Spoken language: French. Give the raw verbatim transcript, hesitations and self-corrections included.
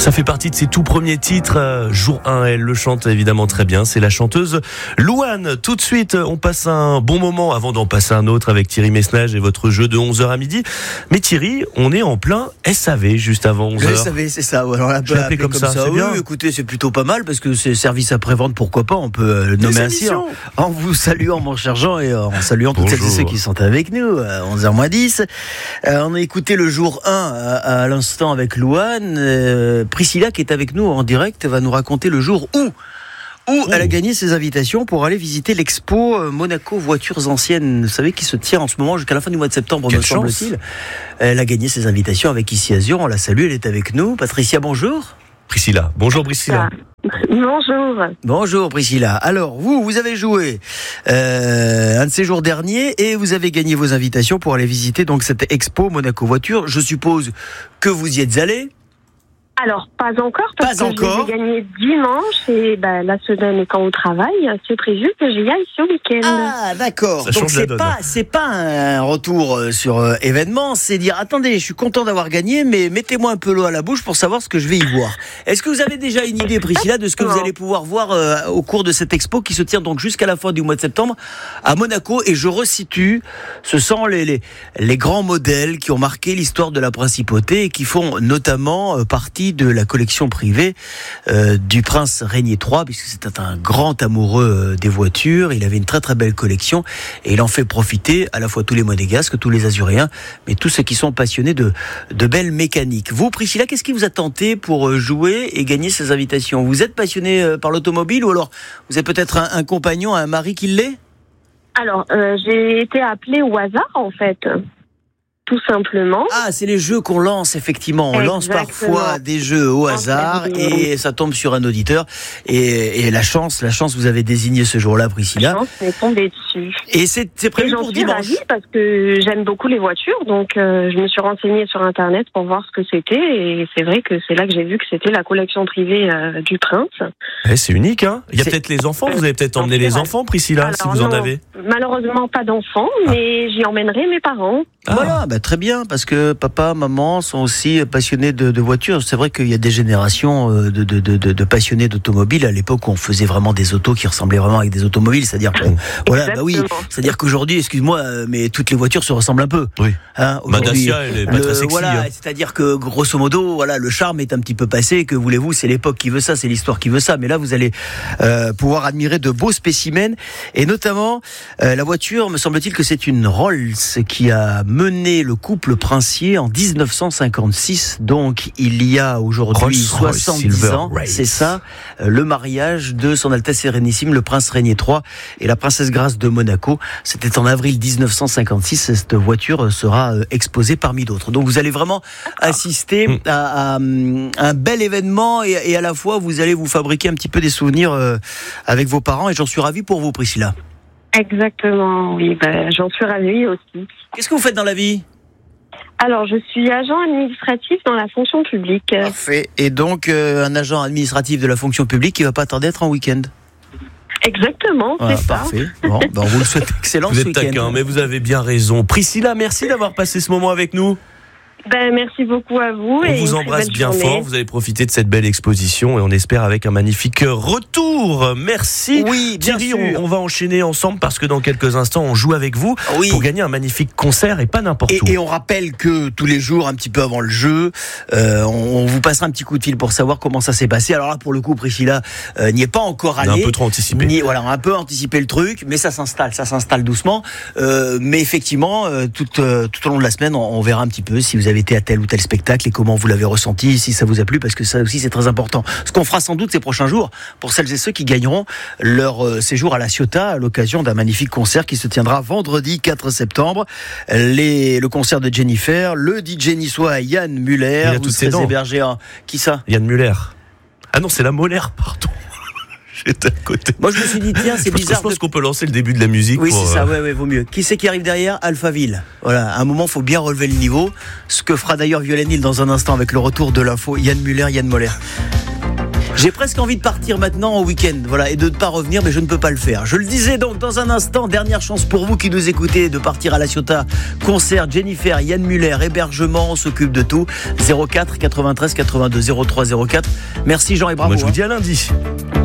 Ça fait partie de ses tout premiers titres. Euh, jour un, elle le chante évidemment très bien. C'est la chanteuse Louane. Tout de suite, on passe un bon moment avant d'en passer un autre avec Thierry Messnage et votre jeu de onze heures à midi. Mais Thierry, on est en plein S A V juste avant onze heures. Le S A V, c'est ça. Alors, on l'a appelé comme, comme ça, ça. C'est oui, bien. Écoutez, c'est plutôt pas mal parce que c'est service après-vente, pourquoi pas, on peut le nommer ainsi. En, en vous saluant, mon cher Jean, et en saluant toutes Bonjour. celles et ceux qui sont avec nous, à onze heures moins dix. Euh, on a écouté le jour un à, à l'instant avec Louane. Euh, Priscilla, qui est avec nous en direct, va nous raconter le jour où où oh. elle a gagné ses invitations pour aller visiter l'expo Monaco Voitures Anciennes, vous savez, qui se tient en ce moment jusqu'à la fin du mois de septembre, Quelle me semble-t-il. Elle a gagné ses invitations avec Ici Azur, on la salue, elle est avec nous. Patricia, bonjour. Priscilla, bonjour Priscilla. Bonjour. Bonjour Priscilla. Alors, vous, vous avez joué euh, un de ces jours derniers et vous avez gagné vos invitations pour aller visiter donc cette expo Monaco Voitures. Je suppose que vous y êtes allé. Alors, pas encore, parce pas que encore. je vais gagner dimanche et bah, la semaine étant au travail, c'est prévu que j'y aille ce week-end. Ah, d'accord. Ça Donc change la c'est donne. pas, c'est pas un retour sur euh, événement, c'est dire attendez, je suis content d'avoir gagné, mais mettez-moi un peu l'eau à la bouche pour savoir ce que je vais y voir. Est-ce que vous avez déjà une idée, Priscilla, de ce que vous allez pouvoir voir euh, au cours de cette expo qui se tient donc jusqu'à la fin du mois de septembre à Monaco? Et je resitue, ce sont les, les, les grands modèles qui ont marqué l'histoire de la principauté et qui font notamment euh, partie de la collection privée euh, du prince Régnier trois, puisque c'était un grand amoureux euh, des voitures. Il avait une très très belle collection et il en fait profiter à la fois tous les monégasques, tous les azuréens, mais tous ceux qui sont passionnés de, de belles mécaniques. Vous, Priscilla, qu'est-ce qui vous a tenté pour jouer et gagner ces invitations? Vous êtes passionné euh, par l'automobile ou alors vous avez peut-être un, un compagnon, un mari qui l'est? Alors, euh, j'ai été appelée au hasard, en fait. Tout simplement. Ah, c'est les jeux qu'on lance, effectivement. On Exactement. lance parfois des jeux au hasard et ça tombe sur un auditeur. Et, et la chance, la chance, vous avez désigné ce jour-là, Priscilla. La chance m'est tombée dessus. Et c'est, c'est prévu et j'en pour suis dimanche. ravie parce que j'aime beaucoup les voitures, donc euh, je me suis renseignée sur Internet pour voir ce que c'était. Et c'est vrai que c'est là que j'ai vu que c'était la collection privée euh, du prince. Eh, c'est unique, hein. Il y a C'est... peut-être les enfants. Vous avez peut-être Euh, emmené les enfants, Priscilla, Alors, si vous en non, avez. Malheureusement, pas d'enfants, ah. mais j'y emmènerai mes parents. Ah. Voilà, bah, très bien, parce que papa, maman sont aussi passionnés de, de voitures. C'est vrai qu'il y a des générations de, de, de, de passionnés d'automobiles. À l'époque, on faisait vraiment des autos qui ressemblaient vraiment avec des automobiles. C'est-à-dire que, voilà, bah oui. C'est-à-dire qu'aujourd'hui, excuse-moi, mais toutes les voitures se ressemblent un peu. Oui. Hein, Dacia, elle est pas le, très sexy. Voilà, hein. c'est-à-dire que grosso modo, voilà, le charme est un petit peu passé. Que voulez-vous, c'est l'époque qui veut ça, c'est l'histoire qui veut ça. Mais là, vous allez euh, pouvoir admirer de beaux spécimens, et notamment euh, la voiture. Me semble-t-il que c'est une Rolls qui a mené le couple princier en dix-neuf cent cinquante-six. Donc, il y a aujourd'hui soixante-dix ans. Race. C'est ça, euh, le mariage de son Altesse Sérénissime, le prince Régnier trois et la princesse Grâce de Monaco. C'était en avril dix-neuf cent cinquante-six. Cette voiture sera exposée parmi d'autres. Donc, vous allez vraiment assister à, à, à un bel événement et, et à la fois, vous allez vous fabriquer un petit peu des souvenirs euh, avec vos parents. Et j'en suis ravi pour vous, Priscilla. Exactement, oui, ben, j'en suis ravie aussi. Qu'est-ce que vous faites dans la vie? Alors, je suis agent administratif dans la fonction publique. Parfait. Et donc, euh, un agent administratif de la fonction publique qui ne va pas tarder à être en week-end. Exactement, voilà, c'est parfait. ça. Bon, ben on vous le souhaite excellent vous ce êtes week-end. taquin, mais vous avez bien raison. Priscilla, merci d'avoir passé ce moment avec nous. Ben, merci beaucoup à vous. On et vous embrasse bien journée. fort. Vous allez profiter de cette belle exposition et on espère avec un magnifique retour. Merci. Oui, bien Thierry, sûr. On, on va enchaîner ensemble parce que dans quelques instants, on joue avec vous oui. pour gagner un magnifique concert et pas n'importe et, où. Et on rappelle que tous les jours, un petit peu avant le jeu, euh, on, on vous passera un petit coup de fil pour savoir comment ça s'est passé. Alors là, pour le coup, Priscilla euh, n'y est pas encore allée. On a un peu trop anticipé. Ni, voilà, on a un peu anticipé le truc, mais ça s'installe, ça s'installe doucement. Euh, mais effectivement, euh, tout, euh, tout au long de la semaine, on, on verra un petit peu si vous avez été à tel ou tel spectacle et comment vous l'avez ressenti, si ça vous a plu, parce que ça aussi c'est très important. Ce qu'on fera sans doute ces prochains jours pour celles et ceux qui gagneront leur euh, séjour à la Ciotat à l'occasion d'un magnifique concert qui se tiendra vendredi quatre septembre. Les, le concert de Jennifer, le D J niçois Yann Muller. Il a vous toutes ses serez dents. hébergé en... Qui ça? Yann Muller. Ah non, c'est la molaire, pardon. J'étais à côté. Moi je me suis dit tiens c'est Parce bizarre. Je pense de... qu'on peut lancer le début de la musique. Oui pour, c'est ça, euh... ouais, ouais, vaut mieux. Qui c'est qui arrive derrière? Alphaville. Voilà, à un moment faut bien relever le niveau. Ce que fera d'ailleurs Violaine Hill dans un instant avec le retour de l'info. Yann Muller, Yann Moller. J'ai presque envie de partir maintenant au week-end, voilà, et de ne pas revenir, mais je ne peux pas le faire. Je le disais donc dans un instant, dernière chance pour vous qui nous écoutez de partir à La Ciotat. Concert, Jennifer, Yann Muller, hébergement, on s'occupe de tout. zéro quatre quatre-vingt-treize quatre-vingt-deux zéro trois zéro quatre. Merci Jean et bravo. Moi je vous hein. dis à lundi.